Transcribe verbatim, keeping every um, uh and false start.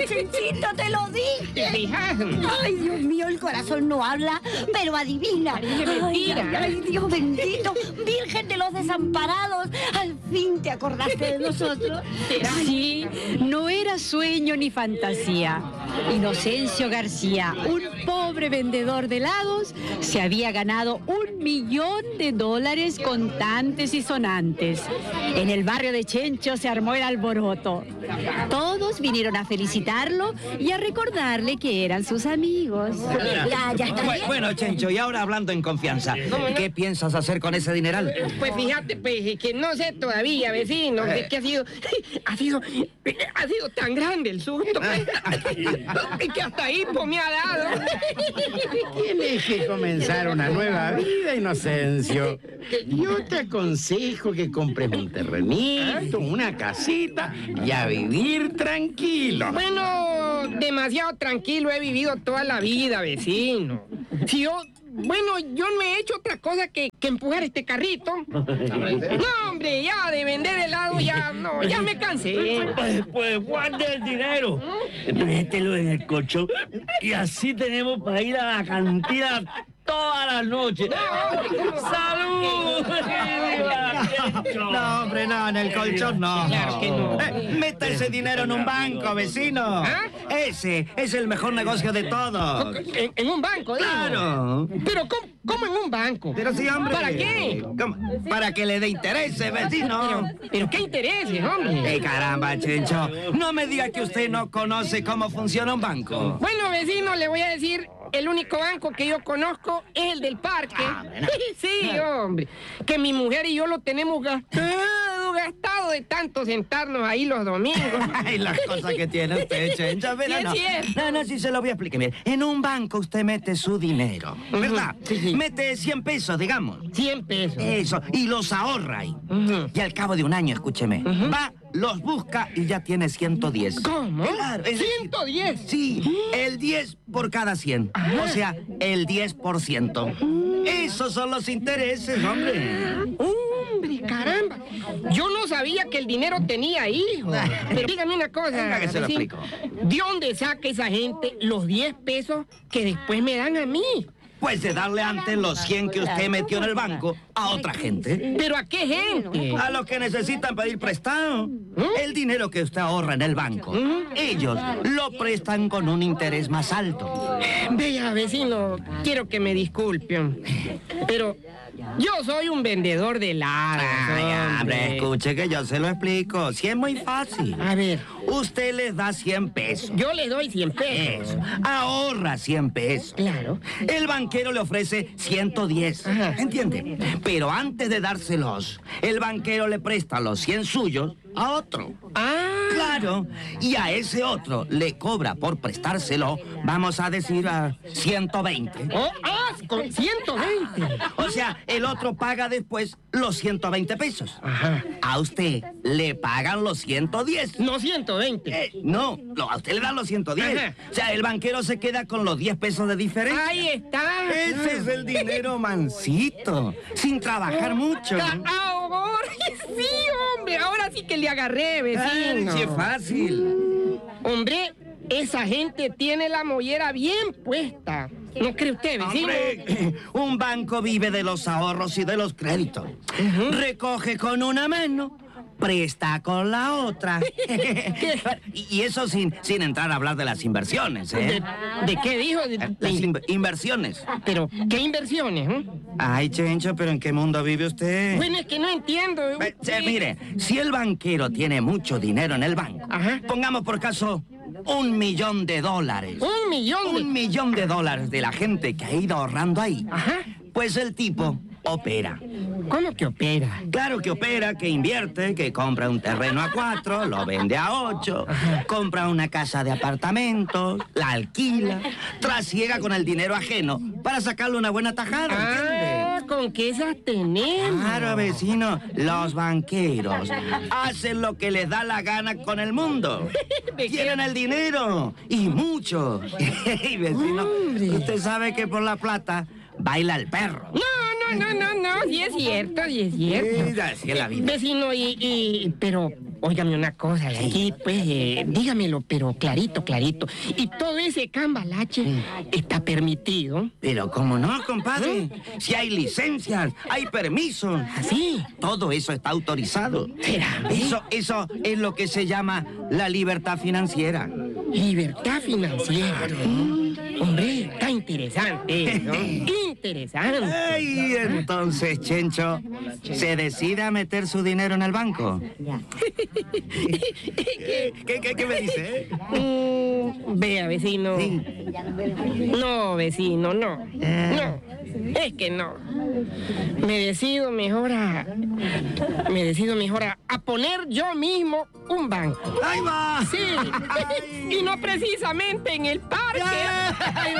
Chenchito, te lo dije. Fijas. Ay, Dios mío, el corazón no habla, pero adivina. Parece mentira. Ay, ay, Dios bendito, Virgen de los Desamparados, al fin te acordaste de nosotros. Sí, no era sueño ni fantasía. Inocencio García, un pobre vendedor de helados, se había ganado un millón de dólares contantes y sonantes. En el barrio de Chencho se armó el alboroto. Todos vinieron a felicitarlo y a recordarle que eran sus amigos. Ya, ya está bien. Bueno, Chencho, y ahora hablando en confianza, ¿qué piensas hacer con ese dineral? Pues fíjate, pues, que no sé todavía, vecino, es que ha sido, ha sido, ha sido tan grande el susto, pues, que hasta ahí pues, me ha dado. Tienes que comenzar una nueva vida, Inocencio. Yo te aconsejo que compres un terrenito, una casita y a vivir tranquilo. Bueno, demasiado tranquilo he vivido toda la vida, vecino. Si yo, bueno, yo no he hecho otra cosa que, que empujar este carrito. No, hombre, ya de vender helado ya, no, ya me cansé. Pues, pues guarde el dinero, mételo en el colchón y así tenemos para ir a la cantina todas las noches. ¡Salud! No, hombre, no, en el colchón no. Claro que no. Eh, meta ese dinero en un banco, vecino. ¿Ah? Ese es el mejor negocio de todos. En, en un banco, digo. Claro. Pero ¿cómo, cómo en un banco? Pero sí, hombre. ¿Para qué? ¿Cómo? Para que le dé intereses, vecino. Pero, pero ¿qué intereses, hombre? ¡Eh, caramba, Chencho! No me diga que usted no conoce cómo funciona un banco. Bueno, vecino, le voy a decir, el único banco que yo conozco es el del parque. Ah, bueno. Sí, hombre. Que mi mujer y yo lo tenemos gastado, gastado de tanto sentarnos ahí los domingos. Ay, las cosas que tiene usted, Chencho. Pero Sí, no. sí es. no, no, sí se lo voy a explicar. Mire, en un banco usted mete su dinero, ¿verdad? Sí, sí. Mete cien pesos, digamos. cien pesos. Eso, y los ahorra ahí. Ujú. Y al cabo de un año, escúcheme, va, los busca y ya tiene ciento diez. ¿Cómo? Claro, es decir, ¿ciento diez? Sí, el diez por cada cien. O sea, el diez por ciento. Esos son los intereses, hombre. Hombre, caramba. Yo no sabía que el dinero tenía hijos. Pero dígame una cosa. Venga, que se lo vecino. explico. ¿De dónde saca esa gente los diez pesos que después me dan a mí? Pues de darle antes los cien que usted metió en el banco a otra gente. ¿Pero a qué gente? A los que necesitan pedir prestado. El dinero que usted ahorra en el banco, ellos lo prestan con un interés más alto. Vea, vecino, quiero que me disculpen, pero yo soy un vendedor de helados. Ay, hombre, hombre. escuche que yo se lo explico. Si es muy fácil. A ver, Usted les da cien pesos. yo le doy cien pesos. Eso. Ahorra cien pesos. Claro. El banquero le ofrece ciento diez. Ajá. ¿Entiende? Pero antes de dárselos, el banquero le presta los cien suyos a otro. Ah, Claro. Y a ese otro le cobra por prestárselo, vamos a decir, a ciento veinte. oh, ah, con ciento veinte. O sea, el otro paga después los ciento veinte pesos. Ajá. A usted le pagan los ciento diez. No ciento veinte. Eh, no, no, a usted le dan los ciento diez. Ajá. O sea, el banquero se queda con los diez pesos de diferencia. Ahí está. Ese es el dinero mansito, sin trabajar mucho. Ah, ahora sí, hombre. Ahora sí que le agarré, vecino. Ay, sí es fácil. Hombre, esa gente tiene la mollera bien puesta. ¿No cree usted, vecino? Hombre, un banco vive de los ahorros y de los créditos. Recoge con una mano, presta con la otra. y y eso sin, sin entrar a hablar de las inversiones, ¿eh? ¿De, de qué dijo? De- Las de- in- inversiones. Pero, ¿qué inversiones? eh? Ay, Chencho, ¿pero en qué mundo vive usted? Bueno, es que no entiendo. Eh, che, mire, si el banquero tiene mucho dinero en el banco, Ajá. pongamos por caso un millón de dólares. Un millón de... Un millón de dólares de la gente que ha ido ahorrando ahí. Ajá. Pues el tipo opera. ¿Cómo que opera? Claro que opera, que invierte, que compra un terreno a cuatro, lo vende a ocho, compra una casa de apartamentos, la alquila, trasiega con el dinero ajeno para sacarle una buena tajada, Ah, ¿entiende? ¿con qué esas tenemos? Claro, vecino, los banqueros hacen lo que les da la gana con el mundo. ¿De qué? Quieren el dinero, y mucho. Y vecino, Hombre. usted sabe que por la plata baila el perro. No, no, no, no, no, sí es cierto, sí es cierto. Sí, así es la vida. Vecino, y, y, pero, óigame una cosa, de aquí, pues, eh, dígamelo, pero clarito, clarito. Y todo ese cambalache está permitido. Pero cómo no, compadre. Si hay licencias, hay permisos. ¿Así? Todo eso está autorizado. ¿Será? Eso, eso es lo que se llama la libertad financiera. Libertad financiera. Hombre, está interesante, ¿no? Interesante. Ay, entonces, Chencho, ¿se decide a meter su dinero en el banco? ¿Qué, qué, qué me dice? Mm, vea, vecino. Sí. No, vecino, no. No, es que no. Me decido mejor a... Me decido mejor a, a poner yo mismo un banco. ¡Ahí va! Sí, y no precisamente en el parque. ¡Ay,